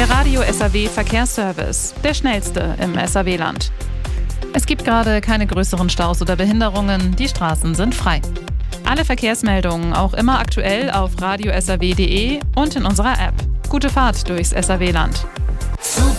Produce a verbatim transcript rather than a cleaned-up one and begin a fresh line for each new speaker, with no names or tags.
Der Radio S A W Verkehrsservice, der schnellste im S A W-Land. Es gibt gerade keine größeren Staus oder Behinderungen, die Straßen sind frei. Alle Verkehrsmeldungen auch immer aktuell auf radio s a w punkt d e und in unserer App. Gute Fahrt durchs S A W-Land.